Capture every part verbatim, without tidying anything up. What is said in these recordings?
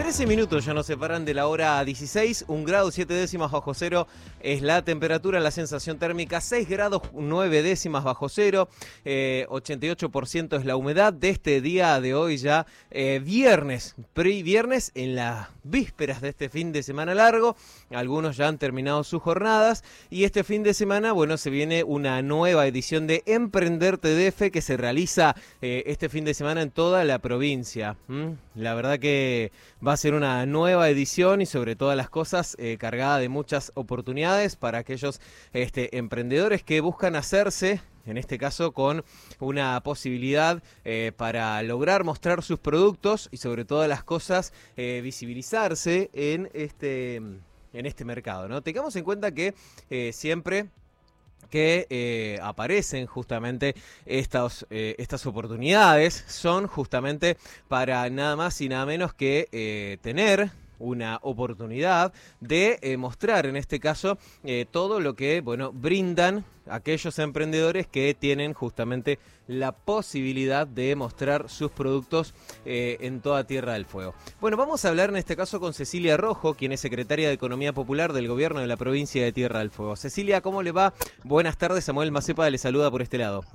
trece minutos ya nos separan de la hora dieciséis, un grado siete décimas bajo cero es la temperatura, la sensación térmica seis grados nueve décimas bajo cero, eh, ochenta y ocho por ciento es la humedad de este día de hoy ya, eh, viernes, pre-viernes en las vísperas de este fin de semana largo. Algunos ya han terminado sus jornadas y este fin de semana, bueno, se viene una nueva edición de Emprender T D F que se realiza eh, este fin de semana en toda la provincia. ¿Mm? La verdad que va a ser una nueva edición y sobre todas las cosas eh, cargada de muchas oportunidades para aquellos este, emprendedores que buscan hacerse, en este caso con una posibilidad eh, para lograr mostrar sus productos y sobre todas las cosas eh, visibilizarse en este, en este mercado, ¿no? Tengamos en cuenta que eh, siempre que eh, aparecen justamente estas, eh, estas oportunidades son justamente para nada más y nada menos que eh, tener una oportunidad de eh, mostrar en este caso eh, todo lo que, bueno, brindan aquellos emprendedores que tienen justamente la posibilidad de mostrar sus productos eh, en toda Tierra del Fuego. Bueno, vamos a hablar en este caso con Cecilia Rojo, quien es secretaria de Economía Popular del Gobierno de la provincia de Tierra del Fuego. Cecilia, ¿cómo le va? Buenas tardes, Samuel Macepa le saluda por este lado.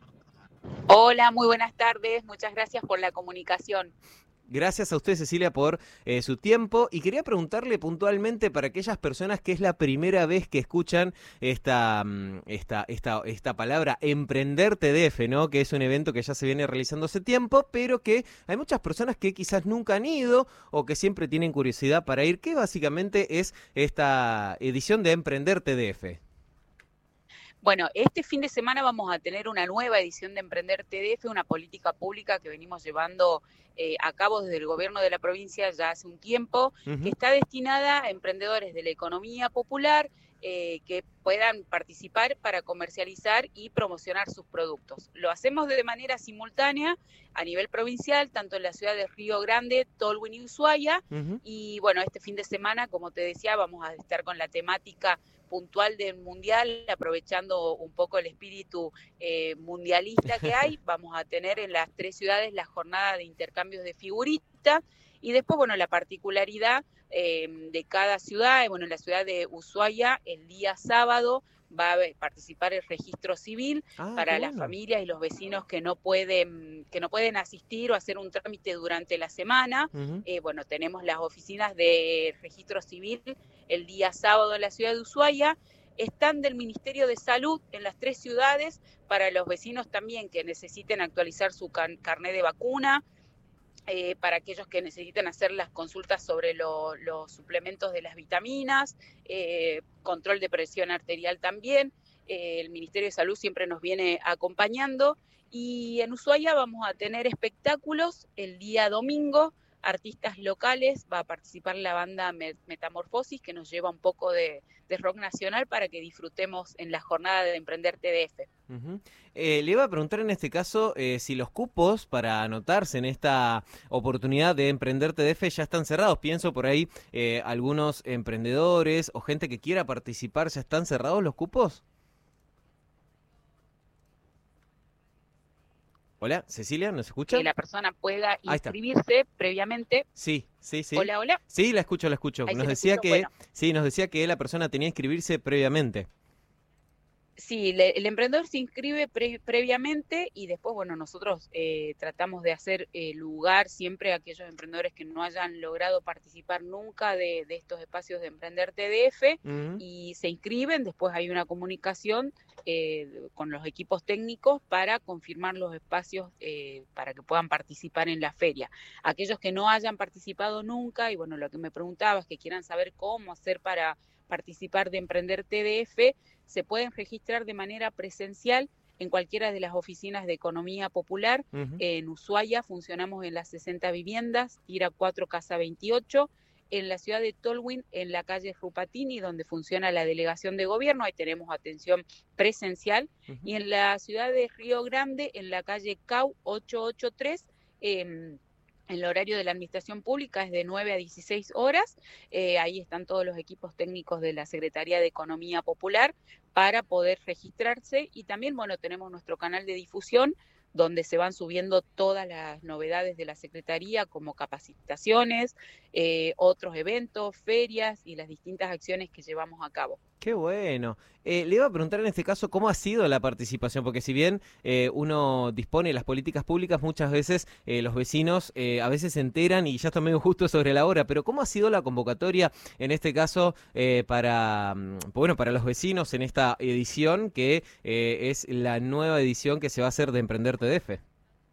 Hola, muy buenas tardes, muchas gracias por la comunicación. Gracias a usted, Cecilia, por eh, su tiempo. Y quería preguntarle puntualmente para aquellas personas que es la primera vez que escuchan esta, esta, esta, esta palabra, Emprender T D F, ¿no? Que es un evento que ya se viene realizando hace tiempo, pero que hay muchas personas que quizás nunca han ido o que siempre tienen curiosidad para ir. ¿Qué básicamente es esta edición de Emprender T D F? Bueno, este fin de semana vamos a tener una nueva edición de Emprender T D F, una política pública que venimos llevando eh, a cabo desde el gobierno de la provincia ya hace un tiempo, uh-huh. que está destinada a emprendedores de la economía popular eh, que puedan participar para comercializar y promocionar sus productos. Lo hacemos de manera simultánea a nivel provincial, tanto en la ciudad de Río Grande, Tolwyn y Ushuaia, uh-huh. y bueno, este fin de semana, como te decía, vamos a estar con la temática puntual del mundial, aprovechando un poco el espíritu eh, mundialista que hay. Vamos a tener en las tres ciudades la jornada de intercambios de figuritas y después, bueno, la particularidad eh, de cada ciudad. Bueno, en la ciudad de Ushuaia, el día sábado va a participar el registro civil ah, para las bueno. familias y los vecinos que no pueden que no pueden asistir o hacer un trámite durante la semana. Uh-huh. Eh, bueno, tenemos las oficinas de registro civil el día sábado en la ciudad de Ushuaia. Están del Ministerio de Salud en las tres ciudades para los vecinos también que necesiten actualizar su car- carnet de vacuna. Eh, para aquellos que necesiten hacer las consultas sobre lo, los suplementos de las vitaminas, eh, control de presión arterial también. Eh, el Ministerio de Salud siempre nos viene acompañando. Y en Ushuaia vamos a tener espectáculos el día domingo, artistas locales, va a participar la banda Metamorfosis, que nos lleva un poco de, de rock nacional para que disfrutemos en la jornada de Emprender T D F. Uh-huh. Eh, le iba a preguntar en este caso eh, si los cupos para anotarse en esta oportunidad de Emprender T D F ya están cerrados. Pienso por ahí eh, algunos emprendedores o gente que quiera participar, ¿ya están cerrados los cupos? Hola, Cecilia, ¿nos escucha? Que la persona pueda inscribirse previamente. Sí, sí, sí. Hola, hola. Sí, la escucho, la escucho. Ahí nos decía escucho? que Bueno. sí, nos decía que la persona tenía que inscribirse previamente. Sí, le, el emprendedor se inscribe pre, previamente y después, bueno, nosotros eh, tratamos de hacer eh, lugar siempre a aquellos emprendedores que no hayan logrado participar nunca de, de estos espacios de Emprender T D F uh-huh. y se inscriben. Después hay una comunicación eh, con los equipos técnicos para confirmar los espacios eh, para que puedan participar en la feria. Aquellos que no hayan participado nunca y, bueno, lo que me preguntabas, que quieran saber cómo hacer para participar de Emprender T D F, se pueden registrar de manera presencial en cualquiera de las oficinas de Economía Popular. Uh-huh. En Ushuaia funcionamos en las sesenta viviendas, Tira cuatro, Casa veintiocho. En la ciudad de Tolwyn, en la calle Rupatini, donde funciona la delegación de gobierno, ahí tenemos atención presencial. Uh-huh. Y en la ciudad de Río Grande, en la calle Cau ochocientos ochenta y tres, eh, el horario de la administración pública es de nueve a dieciséis horas. Eh, ahí están todos los equipos técnicos de la Secretaría de Economía Popular para poder registrarse. Y también, bueno, tenemos nuestro canal de difusión donde se van subiendo todas las novedades de la Secretaría, como capacitaciones, eh, otros eventos, ferias y las distintas acciones que llevamos a cabo. Qué bueno. Eh, le iba a preguntar en este caso cómo ha sido la participación, porque si bien eh, uno dispone de las políticas públicas, muchas veces eh, los vecinos eh, a veces se enteran y ya está medio justo sobre la hora, pero ¿cómo ha sido la convocatoria en este caso eh, para, mm, bueno, para los vecinos en esta edición que eh, es la nueva edición que se va a hacer de Emprender T D F?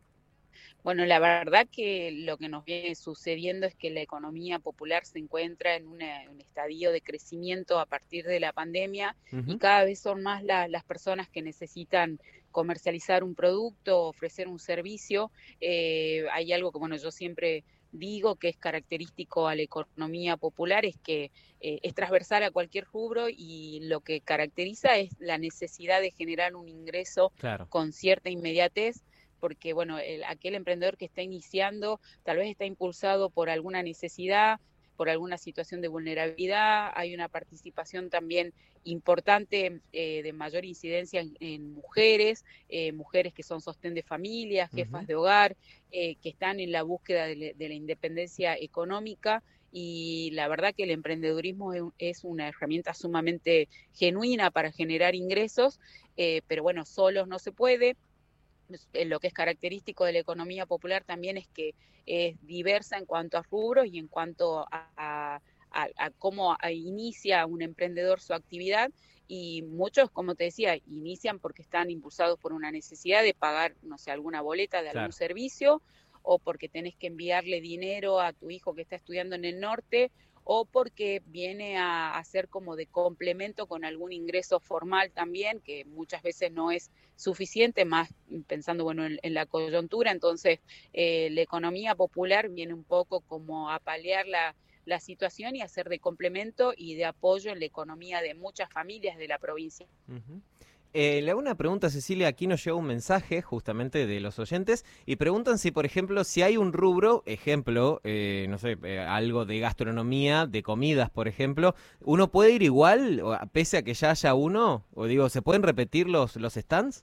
Bueno, la verdad que lo que nos viene sucediendo es que la economía popular se encuentra en una, un estadio de crecimiento a partir de la pandemia y Ujú. cada vez son más la, las personas que necesitan comercializar un producto, ofrecer un servicio. Eh, hay algo que, bueno, yo siempre digo que es característico a la economía popular, es que eh, es transversal a cualquier rubro y lo que caracteriza es la necesidad de generar un ingreso Claro. con cierta inmediatez, porque bueno, el, aquel emprendedor que está iniciando tal vez está impulsado por alguna necesidad, por alguna situación de vulnerabilidad, hay una participación también importante eh, de mayor incidencia en, en mujeres, eh, mujeres que son sostén de familia, jefas Ujú. de hogar, eh, que están en la búsqueda de, de la independencia económica. Y la verdad que el emprendedurismo es, es una herramienta sumamente genuina para generar ingresos, eh, pero bueno, solos no se puede. Lo que es característico de la economía popular también es que es diversa en cuanto a rubros y en cuanto a, a, a, a cómo inicia un emprendedor su actividad, y muchos, como te decía, inician porque están impulsados por una necesidad de pagar, no sé, alguna boleta de algún Claro. servicio, o porque tenés que enviarle dinero a tu hijo que está estudiando en el norte, o porque viene a, a ser como de complemento con algún ingreso formal también, que muchas veces no es suficiente, más pensando bueno en, en la coyuntura. Entonces eh, la economía popular viene un poco como a paliar la, la situación y a ser de complemento y de apoyo en la economía de muchas familias de la provincia. Ujú. Eh, le hago una pregunta, Cecilia. Aquí nos llega un mensaje justamente de los oyentes y preguntan si, por ejemplo, si hay un rubro, ejemplo, eh, no sé, eh, algo de gastronomía, de comidas, por ejemplo, ¿uno puede ir igual, o a- pese a que ya haya uno? O digo, ¿se pueden repetir los, los stands?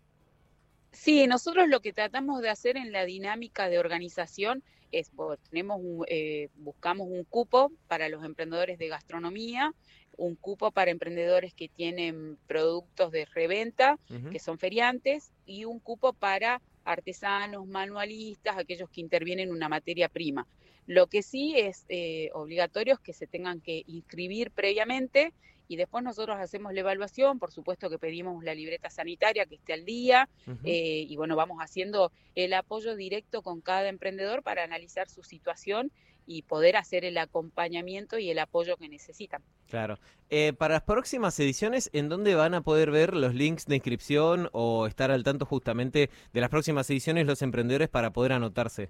Sí, nosotros lo que tratamos de hacer en la dinámica de organización es, bueno, tenemos un, eh, buscamos un cupo para los emprendedores de gastronomía, un cupo para emprendedores que tienen productos de reventa, Ujú. que son feriantes, y un cupo para artesanos, manualistas, aquellos que intervienen en una materia prima. Lo que sí es eh, obligatorio es que se tengan que inscribir previamente y después nosotros hacemos la evaluación, por supuesto que pedimos la libreta sanitaria que esté al día, Ujú. eh, y bueno, vamos haciendo el apoyo directo con cada emprendedor para analizar su situación y poder hacer el acompañamiento y el apoyo que necesitan. Claro. Eh, para las próximas ediciones, ¿en dónde van a poder ver los links de inscripción o estar al tanto justamente de las próximas ediciones los emprendedores para poder anotarse?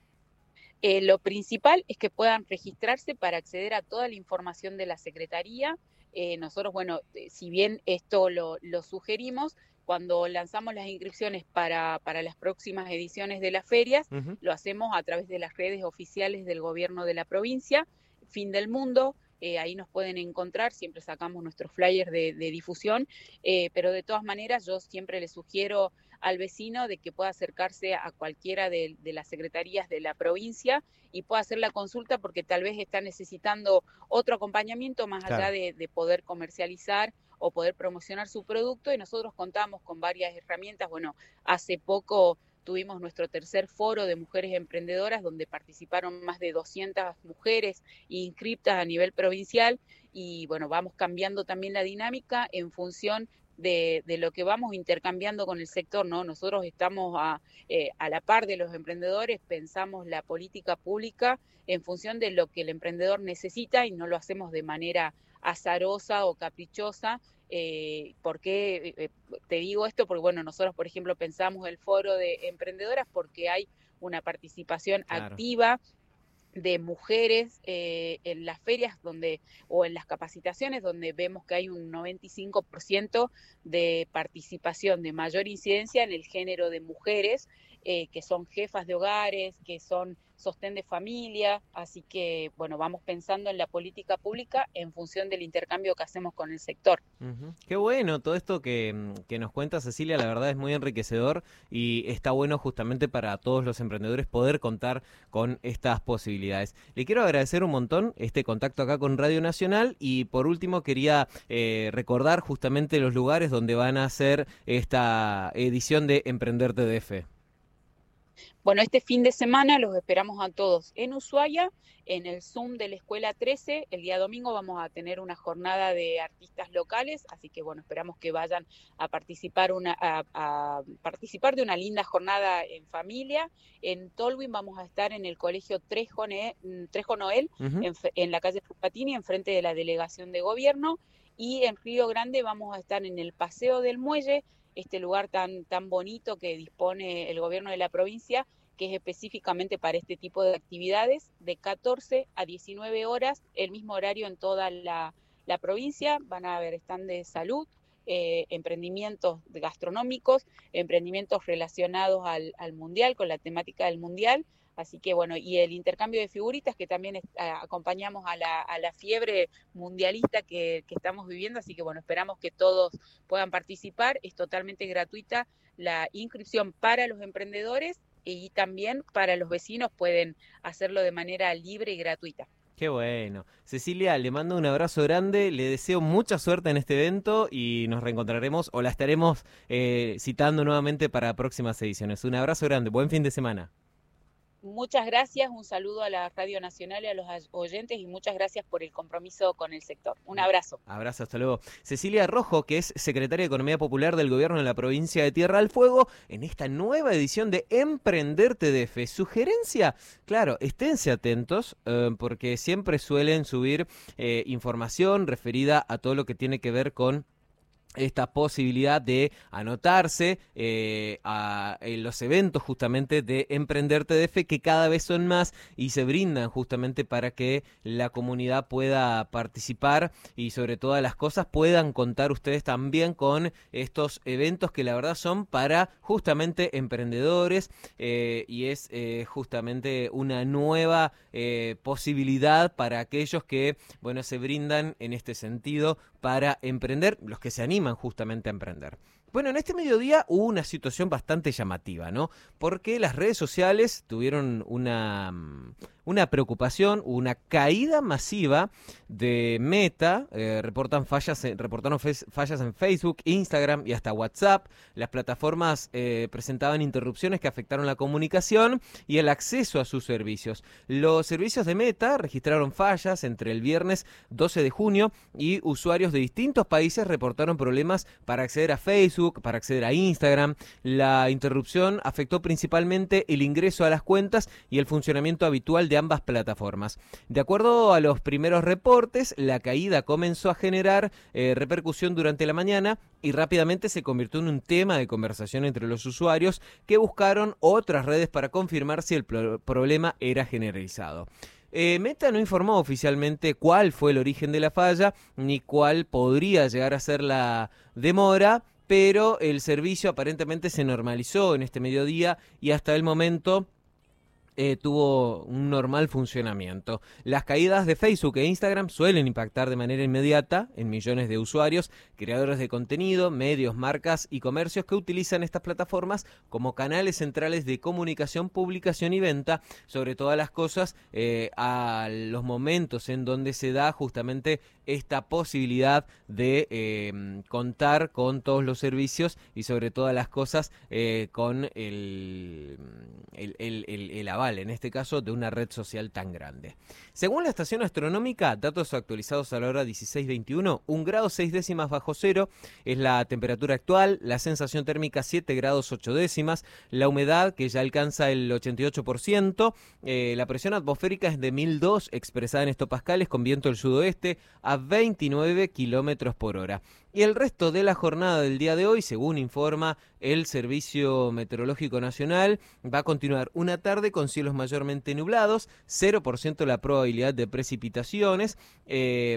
Eh, lo principal es que puedan registrarse para acceder a toda la información de la Secretaría. Eh, nosotros, bueno, eh, si bien esto lo, lo sugerimos, cuando lanzamos las inscripciones para, para las próximas ediciones de las ferias, Ujú. lo hacemos a través de las redes oficiales del gobierno de la provincia, Fin del Mundo. Eh, ahí nos pueden encontrar, siempre sacamos nuestros flyers de, de difusión, eh, pero de todas maneras yo siempre les sugiero al vecino de que pueda acercarse a cualquiera de, de las secretarías de la provincia y pueda hacer la consulta, porque tal vez está necesitando otro acompañamiento más allá Claro. de, de poder comercializar o poder promocionar su producto, y nosotros contamos con varias herramientas. Bueno, hace poco tuvimos nuestro tercer foro de mujeres emprendedoras donde participaron más de doscientas mujeres inscriptas a nivel provincial, y bueno, vamos cambiando también la dinámica en función de, de lo que vamos intercambiando con el sector, ¿no? Nosotros estamos a, eh, a la par de los emprendedores, pensamos la política pública en función de lo que el emprendedor necesita y no lo hacemos de manera azarosa o caprichosa. Eh, ¿Por qué eh, te digo esto? Porque, bueno, nosotros, por ejemplo, pensamos el foro de emprendedoras porque hay una participación Claro. activa de mujeres eh, en las ferias donde o en las capacitaciones, donde vemos que hay un noventa y cinco por ciento de participación, de mayor incidencia en el género de mujeres, eh, que son jefas de hogares, que son sostén de familia, así que, bueno, vamos pensando en la política pública en función del intercambio que hacemos con el sector. Uh-huh. Qué bueno, todo esto que, que nos cuenta Cecilia, la verdad es muy enriquecedor y está bueno justamente para todos los emprendedores poder contar con estas posibilidades. Le quiero agradecer un montón este contacto acá con Radio Nacional y por último quería eh, recordar justamente los lugares donde van a hacer esta edición de Emprender T D F. Bueno, este fin de semana los esperamos a todos en Ushuaia, en el Zoom de la Escuela trece. El día domingo vamos a tener una jornada de artistas locales, así que bueno, esperamos que vayan a participar, una, a, a participar de una linda jornada en familia. En Tolwyn vamos a estar en el Colegio Trejo, ne, Trejo Noel, uh-huh. en, en la calle Patini, enfrente de la Delegación de Gobierno. Y en Río Grande vamos a estar en el Paseo del Muelle, este lugar tan, tan bonito que dispone el gobierno de la provincia, que es específicamente para este tipo de actividades, de catorce a diecinueve horas, el mismo horario en toda la, la provincia. Van a haber stand de salud, eh, emprendimientos gastronómicos, emprendimientos relacionados al, al mundial, con la temática del mundial. Así que bueno, y el intercambio de figuritas, que también es, a, acompañamos a la, a la fiebre mundialista que, que estamos viviendo, así que bueno, esperamos que todos puedan participar. Es totalmente gratuita la inscripción para los emprendedores y también para los vecinos, pueden hacerlo de manera libre y gratuita. Qué bueno. Cecilia, le mando un abrazo grande, le deseo mucha suerte en este evento y nos reencontraremos o la estaremos eh, citando nuevamente para próximas ediciones. Un abrazo grande, buen fin de semana. Muchas gracias, un saludo a la Radio Nacional y a los oyentes y muchas gracias por el compromiso con el sector. Un abrazo. Abrazo, hasta luego. Cecilia Rojo, que es secretaria de Economía Popular del Gobierno de la provincia de Tierra del Fuego, en esta nueva edición de Emprender T D F. Sugerencia, claro, esténse atentos eh, porque siempre suelen subir eh, información referida a todo lo que tiene que ver con esta posibilidad de anotarse eh, a, en los eventos justamente de Emprender T D F, que cada vez son más y se brindan justamente para que la comunidad pueda participar y sobre todas las cosas puedan contar ustedes también con estos eventos que la verdad son para justamente emprendedores eh, y es eh, justamente una nueva eh, posibilidad para aquellos que, bueno, se brindan en este sentido para emprender, los que se animan justamente a emprender. Bueno, en este mediodía hubo una situación bastante llamativa, ¿no? Porque las redes sociales tuvieron una, una preocupación, una caída masiva de Meta, eh, reportan fallas, reportaron fallas en Facebook, Instagram y hasta WhatsApp. Las plataformas eh, presentaban interrupciones que afectaron la comunicación y el acceso a sus servicios. Los servicios de Meta registraron fallas entre el viernes doce de junio y usuarios de distintos países reportaron problemas para acceder a Facebook, para acceder a Instagram. La interrupción afectó principalmente el ingreso a las cuentas y el funcionamiento habitual de ambas plataformas. De acuerdo a los primeros reportes, la caída comenzó a generar eh, repercusión durante la mañana y rápidamente se convirtió en un tema de conversación entre los usuarios que buscaron otras redes para confirmar si el pro- problema era generalizado. Eh, Meta no informó oficialmente cuál fue el origen de la falla ni cuál podría llegar a ser la demora, pero el servicio aparentemente se normalizó en este mediodía y hasta el momento Eh, tuvo un normal funcionamiento. Las caídas de Facebook e Instagram suelen impactar de manera inmediata en millones de usuarios, creadores de contenido, medios, marcas y comercios que utilizan estas plataformas como canales centrales de comunicación, publicación y venta, sobre todas las cosas, eh, a los momentos en donde se da justamente esta posibilidad de eh, contar con todos los servicios y sobre todas las cosas eh, con el, el, el, el, el aval, en este caso, de una red social tan grande. Según la estación astronómica, datos actualizados a la hora dieciséis veintiuno, un grado seis décimas bajo cero es la temperatura actual, la sensación térmica siete grados ocho décimas, la humedad que ya alcanza el ochenta y ocho por ciento, eh, la presión atmosférica es de mil dos expresada en hectopascales con viento del sudoeste a veintinueve kilómetros por hora. Y el resto de la jornada del día de hoy, según informa el Servicio Meteorológico Nacional, va a continuar una tarde con cielos mayormente nublados, cero por ciento la probabilidad de precipitaciones, eh,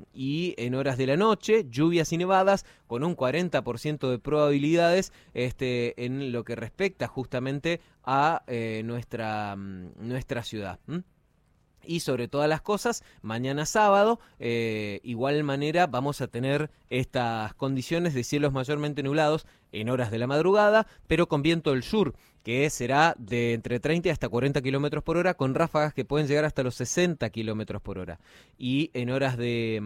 y en horas de la noche, lluvias y nevadas con un cuarenta por ciento de probabilidades este, en lo que respecta justamente a eh, nuestra, nuestra ciudad. ¿Mm? Y sobre todas las cosas, mañana sábado, eh, igual manera vamos a tener estas condiciones de cielos mayormente nublados en horas de la madrugada, pero con viento del sur, que será de entre treinta hasta cuarenta kilómetros por hora, con ráfagas que pueden llegar hasta los sesenta kilómetros por hora. Y en horas de,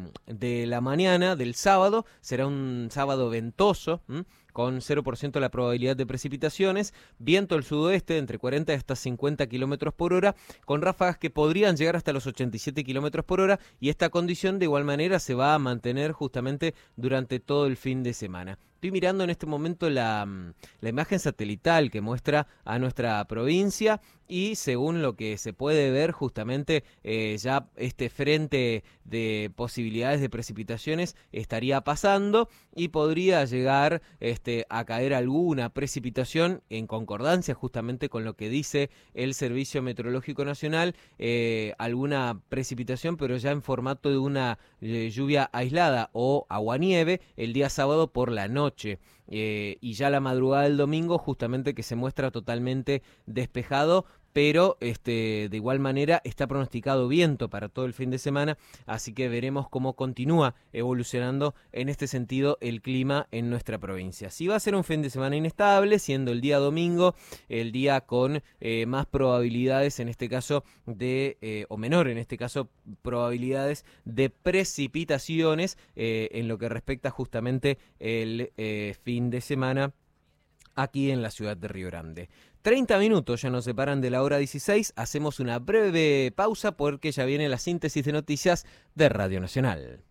de la mañana del sábado, será un sábado ventoso, ¿m? con cero por ciento la probabilidad de precipitaciones, viento del sudoeste entre cuarenta hasta cincuenta kilómetros por hora, con ráfagas que podrían llegar hasta los ochenta y siete kilómetros por hora, y esta condición de igual manera se va a mantener justamente durante todo el fin de semana. Estoy mirando en este momento la, la imagen satelital que muestra a nuestra provincia y según lo que se puede ver justamente eh, ya este frente de posibilidades de precipitaciones estaría pasando y podría llegar este, a caer alguna precipitación en concordancia justamente con lo que dice el Servicio Meteorológico Nacional, eh, alguna precipitación pero ya en formato de una eh, lluvia aislada o aguanieve el día sábado por la noche. Eh, y ya la madrugada del domingo justamente que se muestra totalmente despejado, pero este, de igual manera está pronosticado viento para todo el fin de semana, así que veremos cómo continúa evolucionando en este sentido el clima en nuestra provincia. Si va a ser un fin de semana inestable, siendo el día domingo el día con eh, más probabilidades en este caso de, eh, o menor en este caso, probabilidades de precipitaciones eh, en lo que respecta justamente el eh, fin de semana aquí en la ciudad de Río Grande. treinta minutos ya nos separan de la hora dieciséis, hacemos una breve pausa porque ya viene la síntesis de noticias de Radio Nacional.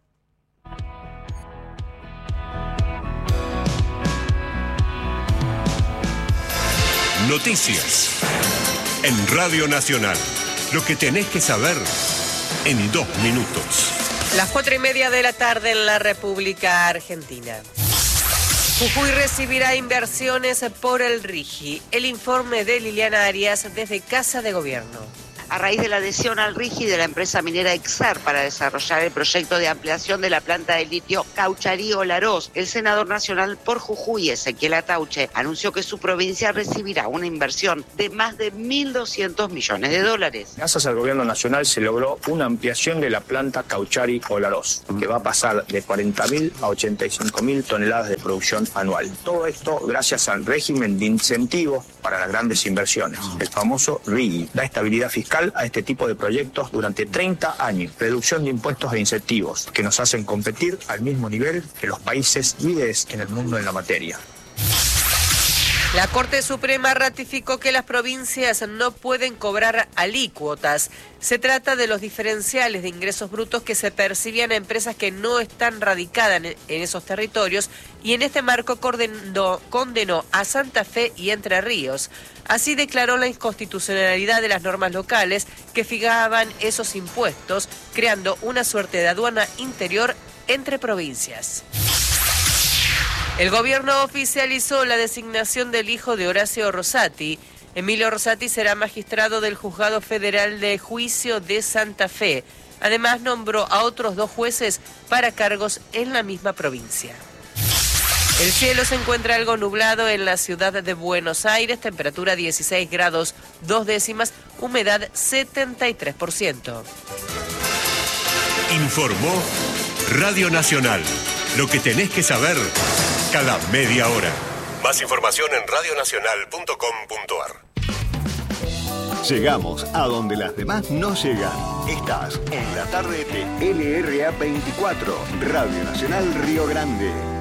Noticias en Radio Nacional. Lo que tenés que saber en dos minutos. Las cuatro y media de la tarde en la República Argentina. Jujuy recibirá inversiones por el RIGI. El informe de Liliana Arias desde Casa de Gobierno. A raíz de la adhesión al RIGI de la empresa minera Exar para desarrollar el proyecto de ampliación de la planta de litio Caucharí-Olaroz, el senador nacional por Jujuy, Ezequiel Atauche, anunció que su provincia recibirá una inversión de más de mil doscientos millones de dólares. Gracias al gobierno nacional se logró una ampliación de la planta Caucharí-Olaroz, que va a pasar de cuarenta mil a ochenta y cinco mil toneladas de producción anual. Todo esto gracias al régimen de incentivos para las grandes inversiones, el famoso RIGI. Da estabilidad fiscal a este tipo de proyectos durante treinta años, reducción de impuestos e incentivos que nos hacen competir al mismo nivel que los países líderes en el mundo en la materia. La Corte Suprema ratificó que las provincias no pueden cobrar alícuotas. Se trata de los diferenciales de ingresos brutos que se percibían a empresas que no están radicadas en esos territorios y en este marco condenó, condenó a Santa Fe y Entre Ríos. Así declaró la inconstitucionalidad de las normas locales que fijaban esos impuestos, creando una suerte de aduana interior entre provincias. El gobierno oficializó la designación del hijo de Horacio Rosati. Emilio Rosati será magistrado del Juzgado Federal de Juicio de Santa Fe. Además, nombró a otros dos jueces para cargos en la misma provincia. El cielo se encuentra algo nublado en la ciudad de Buenos Aires, temperatura dieciséis grados dos décimas, humedad setenta y tres por ciento. Informó Radio Nacional. Lo que tenés que saber cada media hora. Más información en radio nacional punto com punto a r. Llegamos a donde las demás no llegan. Estás en la tarde de L R A veinticuatro, Radio Nacional Río Grande.